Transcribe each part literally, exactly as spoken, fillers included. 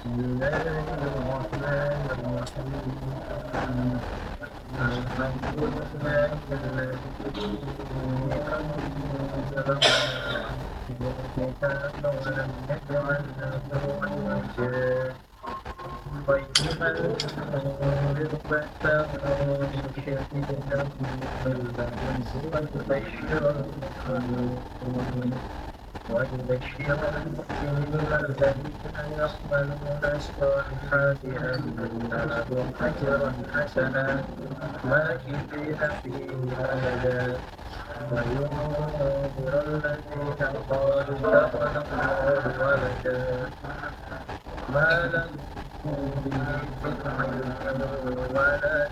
بسم الله الرحمن الرحيم. الحمد لله الذي أنزل الكتاب ولم يجعل له عوجا قيما لينذر بأسا شديدا ويبشر المؤمنين ويبشر المؤمنين الذين يعملون الصالحات أن لهم أجرا حسنا ماكثين فيه أبدا وينذر الذين قالوا اتخذ الله ولدا ما لهم به من علم ولا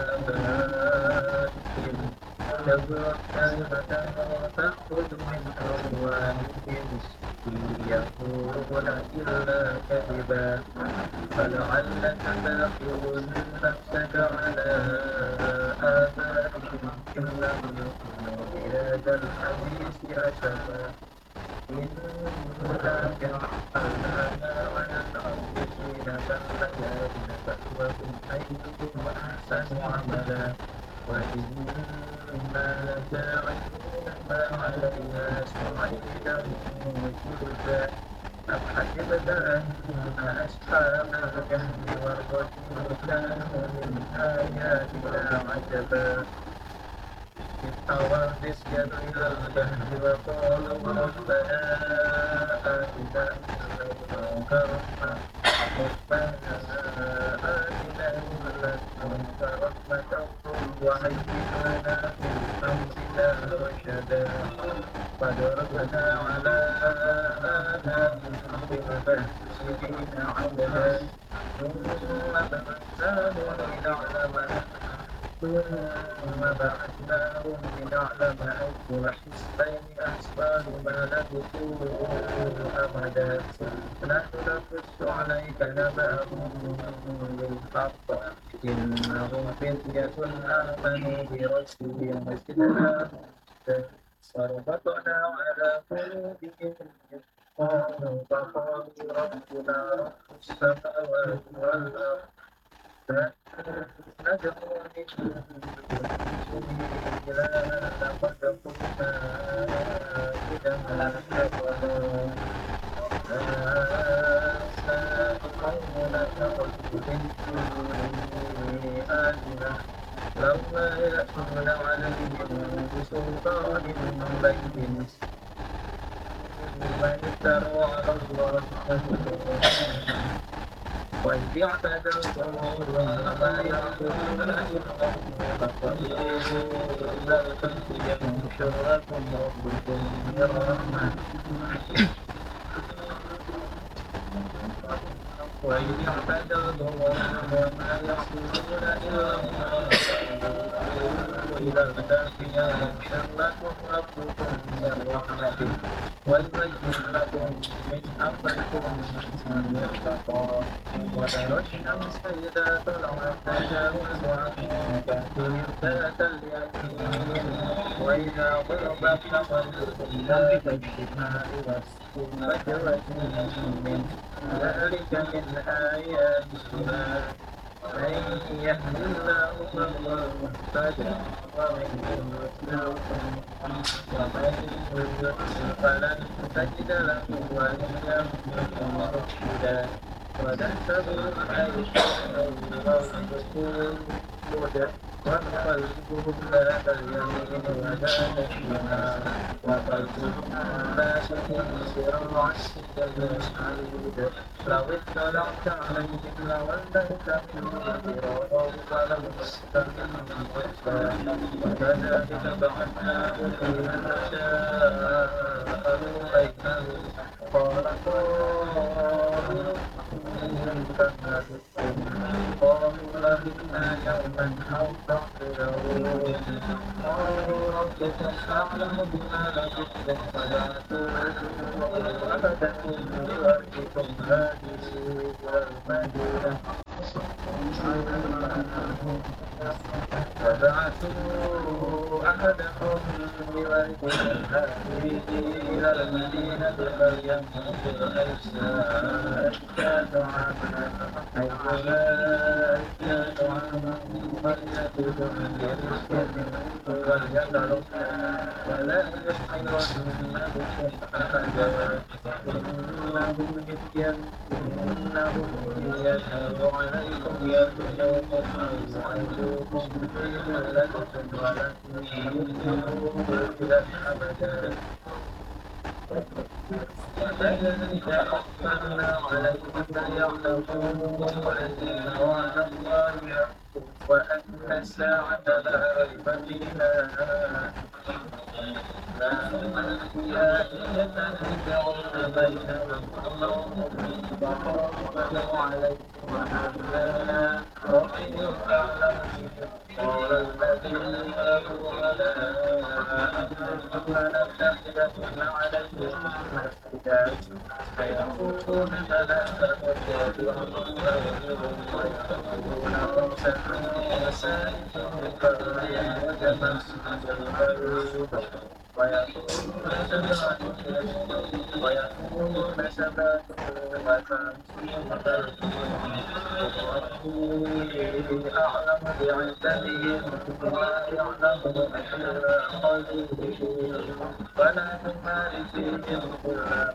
لآبائهم كبرت كلمة تخرج من أفواههم إن يقولون إلا كذبا فلعلك باخع نفسك على آثارهم إن لم يؤمنوا بهذا الحديث أسفا إنا جعلناها على الأرض زينة لها لنبلوهم أيهم أحسن عملا وإنا لجاعلون ما عليها صعيدا جرزا أم حسبت أن أصحاب الكهف والرقيم كانوا من آياتنا عجبا أوى الفتية إلى الكهف وقالوا ربنا آتنا من لدنك رحمة ربنا آتنا من لدنك رحمة وهيئ لنا من أمرنا رشدا فضربنا على آذانهم في الكهف سنين عددا ثم بعثناهم لنعلم ثم بعثناهم لنعلم أي الحزبين أحصى لما لبثوا أمدا نحن نقص عليك نبأهم بالحق إنهم فتية آمنوا بربهم وزدناهم هدى وربطنا على قلوبهم إذ قالوا فقالوا ربنا رب السماوات والأرض ندعو من دونه إلها لقد قلنا إذا شططا هؤلاء قومنا اتخذوا من دونه آلهة لولا يأتون عليهم بسلطان بين من افترى على الله كذبا وإذ اعتزلتموهم وما يعبدون إلا فقالوا إلى الكهف ينشر لكم ربكم من رحمة وإذ اعتزلتموهم وما يعبدون إلا الله إلى الكهف ينشر لكم ربكم من رحمته ويبين لكم من أمركم مرفقا وترى الشمس إذا طلعت تجاوز عن كهفهم ذات اليمين وإذا غربت تقلبهم ذات الشمال فجرت من ذلك من آيات الله من يهد الله فهو المهتدي ومن يضلل ومن يضلل فلن تجد له وليا مرشدا وتحسبهم أيقاظا وهم هدى وقلبهم ذات اليمين وذات الشمال وقلبهم باسط ذراعا كالحديد لو اطلعت عليهم لوليت منهم فرارا ولمسك منهم رأسا وكذلك بعثناهم لمن تساءلوا بينهم قال قائل كما لبثتم قالوا لبثنا يوما أو بعض يوم قالوا ربكم أعلم بما لبثتم فبعثوا أحدكم بورقكم هذه إلى المدينة فبعثوا أحدهم بورقكم هذه إلى المدينة فلينظر كيف عليكم يرجوكم ويعيدوكم في ملتكم ولن يجدوا إلى أبدا فإذا أحسنا عليهم فليعلموا أن وعد الله حق وأن الساعة لا ريب فيها لا يتنازعون بينهم أمرهم فقالوا عليكم وأنا ربي أعلم قال الذين كفروا ولا لنتخذن عليهم مسجدا فيقولون ثلاثة ويقولون خمسة وسائرهم فلا يتمسكون ويقولون سبعة ويقولون سبعة ربي أعلم بعدتهم وما يعلمون إلا قليل ولا تمار فيهم إلا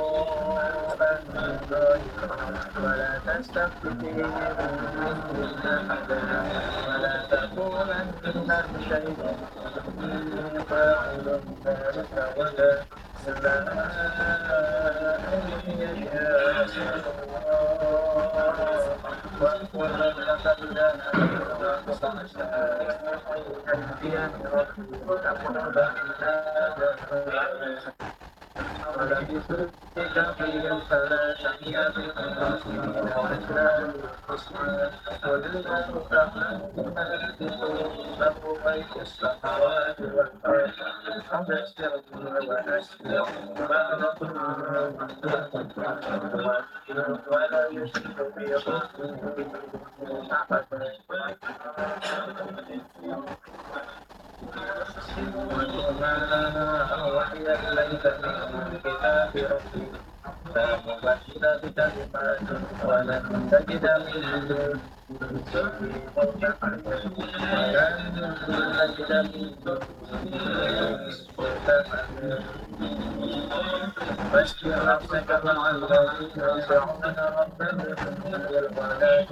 مراء ولا تستفت فيهم منهم أحدا ولا تقولن لشيء إني فاعل ذلك غدا إلا أن يشاء الله وقل لقد ولبثوا في كهفهم ثلاثمائة سنين وازدادوا تسعا ولله أعلم بما يلبثون له غيب السماوات والأرض أبصر وأسمع ما لكم ولا يشرك في حكمه أحدا وما أوحي إليك من كتاب ربك لا مبدل لكلماته ولن تجد من دونه ملتحدا ولن تجد من دونه ملتحدا فاشكر نفسك مع الذين يدعون ربهم بالغداة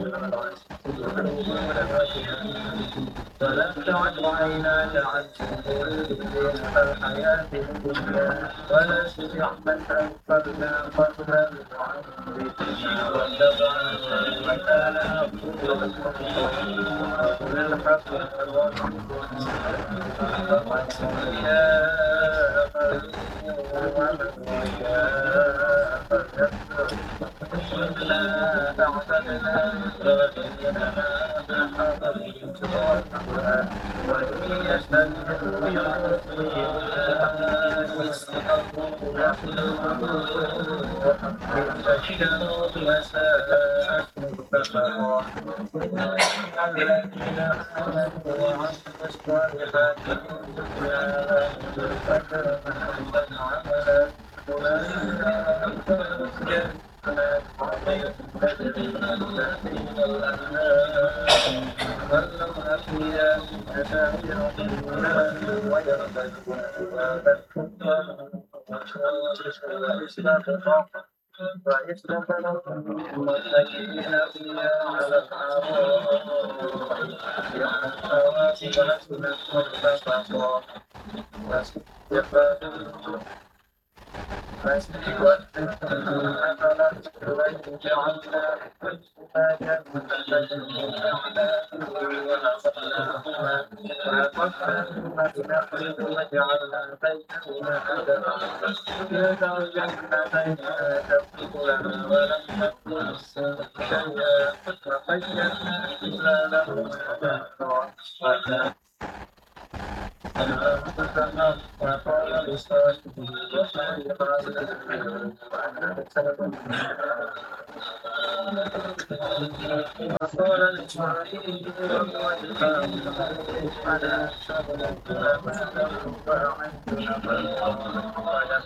والعشي فلم تعد عيناك عن سبيل الحياة الدنيا ولا تطع من أغفلنا قلبا عن ذكرنا واتبع ما لا يقول الحق فقد شاء ومن شاء فليكفر إنا أعتدنا للظالمين نارا وإن يستنكروا يغفروا فاشتروا مساء متفرا الذين آمنوا وعملوا الصالحات فكر من عملا أولئك الجنات ظلوا فيها أساور من ويرتدون هذا الكفار ويستغفرون متكئين فيها على الأرائك وحسنت مرتفقا فاستوت أفلا إليه جعلنا ما جنتين أعناقه وأصلهما وقفلهما بنخل وجعلنا بينهما حجرا كلتا الجنتين آتت لها ولم تكن شيئا وقيدنا خلالهما نهرا وقال لصاحبه وقال لصاحبه على شغل ما له فأعد نفرا قال